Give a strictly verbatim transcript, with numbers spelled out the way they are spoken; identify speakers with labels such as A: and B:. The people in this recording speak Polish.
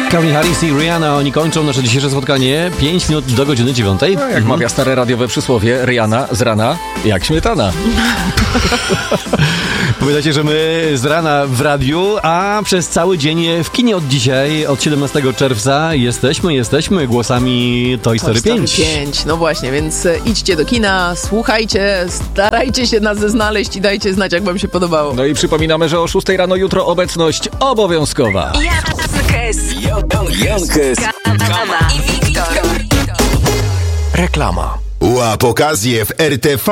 A: Calvin Harris i Rihanna, oni kończą nasze dzisiejsze spotkanie. pięć minut do godziny dziewiątej.
B: No, jak
A: mhm.
B: mawia stare radiowe przysłowie, Rihanna z rana jak śmietana.
A: Pamiętajcie, że my z rana w radiu, a przez cały dzień w kinie od dzisiaj, od siedemnastego czerwca jesteśmy, jesteśmy głosami Toy Story pięć.
C: pięć. No właśnie, więc idźcie do kina, słuchajcie, starajcie się nas znaleźć i dajcie znać, jak wam się podobało.
B: No i przypominamy, że o szóstej rano jutro obecność obowiązkowa.
D: Jankes, Jankes, Kama i Wiktor.
B: Reklama.
E: Łap okazję w R T V.